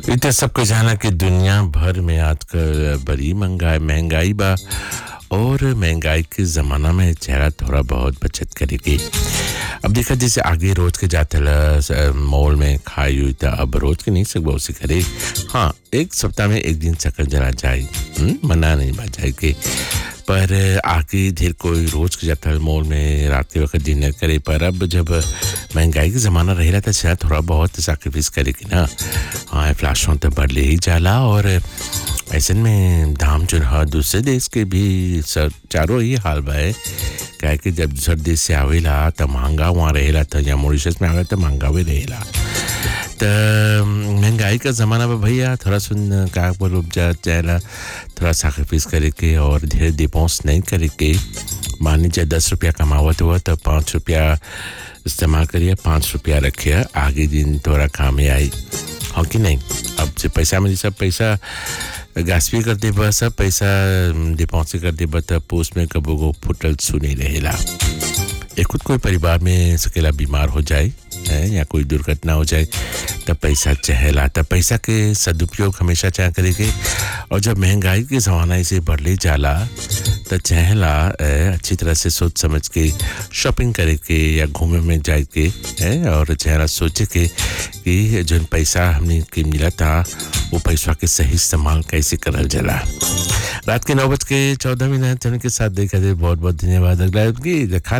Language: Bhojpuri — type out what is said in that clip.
इतना सबको जाना कि दुनिया भर में आजकल बड़ी महंगाई बा और महंगाई के ज़माना में चेहरा थोड़ा बहुत बचत करेगी। अब देखा जैसे आगे रोज के जाते मॉल में खाई हुई था, अब रोज के नहीं सकबो उसे करे। हाँ, एक सप्ताह में एक दिन चक्कर जला जाए, मना नहीं बा जाए के, पर आगे ढेर कोई रोज के जाता है मॉल में रात के वक्त डिनर करे। पर अब जब महंगाई का ज़माना रहेला तो शायद थोड़ा बहुत सैक्रिफाइस करेगी ना। हाँ, फ्लैशों तो बढ़ ले ही जाला और ऐसे में दाम जो है दूसरे देश के भी सर चारों ही हाल बा है। क्या कि जब दूसरे देश से आवेला तो महंगा वहाँ रहेला, तो या मॉरिशस में आवेला तो महंगा भी रहेला। तो महंगाई का ज़माना में भैया थोड़ा सुन का पर रुक जा चाहेला, थोड़ा सैक्रिफाइस करे के और धीरे डिपोस नहीं करे के। मान लीजिए 10 रुपया कमावत हुआ तो 5 रुपया इस्तेमाल करिए, 5 रुपया रखिए, आगे दिन थोड़ा काम में आई हो कि नहीं। अब से पैसा में सब पैसा गैस भी कर दे बस, सब पैसा डिपॉजिट कर दे बस, पोस्ट में कबो को फुटल सुनी रहेला। एक खुद कोई परिवार में सकेला बीमार हो जाए है या कोई दुर्घटना हो जाए तब पैसा चहेला, तब पैसा के सदुपयोग हमेशा चाह करेंगे। और जब महंगाई के ज़माना से बढ़ ले जाला तो चहेला अच्छी तरह से सोच समझ के शॉपिंग करे के या घूमे में जाए के है, और चेहरा सोचे के कि जो पैसा हमने के मिला था वो पैसा के सही इस्तेमाल कैसे करल जाला। रात के 9:14 के साथ देखा जाए। बहुत बहुत धन्यवाद। अगला